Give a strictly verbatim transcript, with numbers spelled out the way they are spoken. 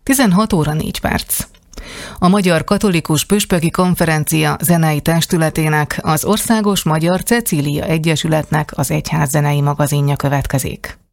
tizenhat óra négy perc. A Magyar Katolikus Püspöki Konferencia zenei testületének, az Országos Magyar Cecília Egyesületnek az Egyház zenei magazinja következik.